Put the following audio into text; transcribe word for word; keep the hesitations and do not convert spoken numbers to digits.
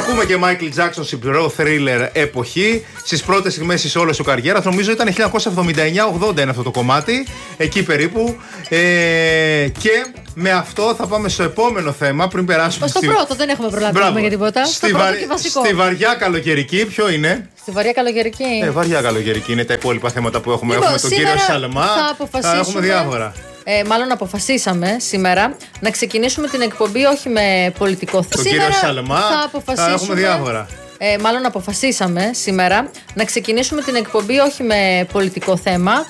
Ακούμε και Michael Jackson στην προ thriller εποχή. Στις πρώτες στιγμές της όλης του καριέρας. Νομίζω ήταν χίλια εννιακόσια εβδομήντα εννιά ογδόντα είναι αυτό το κομμάτι. Εκεί περίπου. Ε, και με αυτό θα πάμε στο επόμενο θέμα. Πριν περάσουμε. Στο στη... πρώτο δεν έχουμε προλάβει για τίποτα. Στη, βα... στη βαριά καλοκαιρική, ποιο είναι? Στη βαριά καλοκαιρική. Ε, βαριά καλοκαιρική είναι τα υπόλοιπα θέματα που έχουμε. Λοιπόν, έχουμε τον κύριο Σαλμά. Θα, θα έχουμε διάφορα. Ε, μάλλον αποφασίσαμε σήμερα να ξεκινήσουμε την εκπομπή όχι με πολιτικό θέμα. Τον κύριο Σαλμά. Θα αποφασίσουμε. Θα έχουμε διάφορα. Ε, μάλλον αποφασίσαμε σήμερα να ξεκινήσουμε την εκπομπή όχι με πολιτικό θέμα,